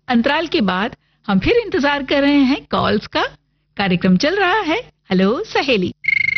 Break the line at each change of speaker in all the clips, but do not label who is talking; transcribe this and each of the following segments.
अंतराल के बाद हम फिर इंतजार कर रहे हैं कॉल्स का। कार्यक्रम चल रहा है हेलो सहेली।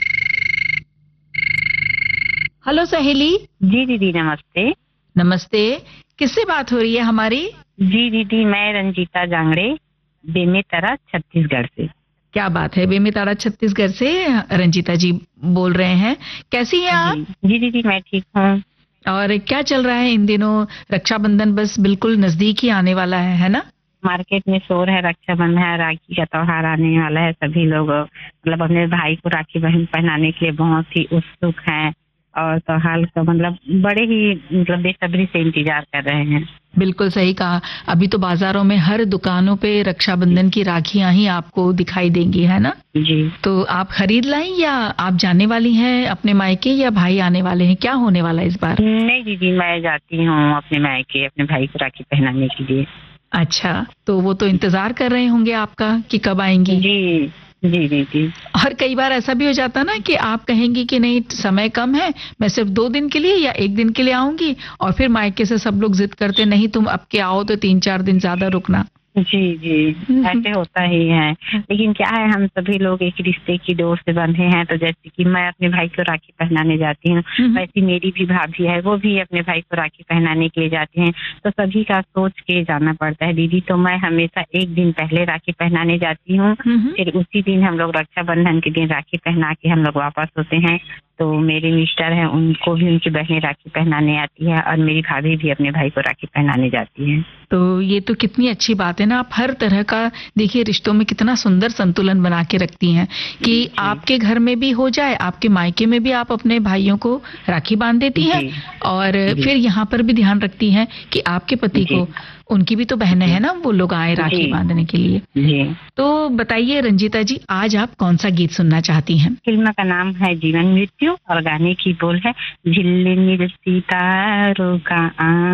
हेलो सहेली।
जी दीदी नमस्ते।
नमस्ते, किससे बात हो रही है हमारी?
जी दीदी मैं रंजीता जांगड़े, बेमेतरा छत्तीसगढ़ से।
क्या बात है, बेमेतरा छत्तीसगढ़ से रंजीता जी बोल रहे हैं। कैसी हैं आप?
जी दीदी मैं ठीक हूँ।
और क्या चल रहा है इन दिनों? रक्षाबंधन बस बिल्कुल नजदीक ही आने वाला है ना?
मार्केट में शोर है, रक्षाबंधन है, राखी का त्योहार आने वाला है। सभी लोग मतलब अपने भाई को राखी बहन पहनाने के लिए बहुत ही उत्सुक हैं और त्योहार का मतलब बड़े ही मतलब बेसब्री से इंतजार कर रहे हैं।
बिल्कुल सही कहा। अभी तो बाजारों में हर दुकानों पे रक्षाबंधन की राखियां ही आपको दिखाई देंगी, है ना?
जी।
तो आप खरीद लाई या आप जाने वाली हैं अपने मायके या भाई आने वाले हैं? क्या होने वाला है इस बार?
नहीं दीदी मैं जाती हूँ अपने मायके अपने भाई को राखी पहनाने के लिए।
अच्छा, तो वो तो इंतजार कर रहे होंगे आपका कि कब आएंगी।
जी जी जी जी।
और कई बार ऐसा भी हो जाता ना कि आप कहेंगी कि नहीं समय कम है, मैं सिर्फ 2 दिन के लिए या 1 दिन के लिए आऊंगी, और फिर मायके से सब लोग जिद करते नहीं तुम अब के आओ तो 3-4 दिन ज्यादा रुकना।
जी जी ऐसे होता ही है। लेकिन क्या है हम सभी लोग एक रिश्ते की डोर से बंधे हैं। तो जैसे कि मैं अपने भाई को राखी पहनाने जाती हूँ, वैसे मेरी भी भाभी है, वो भी अपने भाई को राखी पहनाने के लिए जाती हैं। तो सभी का सोच के जाना पड़ता है दीदी। तो मैं हमेशा 1 दिन पहले राखी पहनाने जाती हूँ, फिर उसी दिन हम लोग रक्षाबंधन के दिन राखी पहना के हम लोग वापस होते हैं। तो मेरे मिस्टर हैं, उनको भी उनकी बहनें राखी पहनाने आती है और मेरी भाभी भी अपने भाई को राखी पहनाने जाती है।
तो ये तो कितनी अच्छी बात है ना। आप हर तरह का देखिए रिश्तों में कितना सुंदर संतुलन बना के रखती हैं कि आपके घर में भी हो जाए, आपके मायके में भी आप अपने भाइयों को राखी बांध देती हैं और फिर यहाँ पर भी ध्यान रखती हैं कि आपके पति को, उनकी भी तो बहनें हैं ना, वो लोग आए राखी बांधने के लिए। तो बताइए रंजीता जी, आज आप कौन सा गीत सुनना चाहती हैं?
फिल्म का नाम है जीवन मृत्यु और गाने की बोल है झिलमिल सितारों का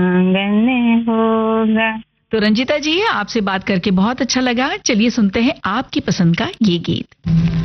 आंगन होगा।
तो रंजीता जी आपसे बात करके बहुत अच्छा लगा। चलिए सुनते हैं आपकी पसंद का ये गीत।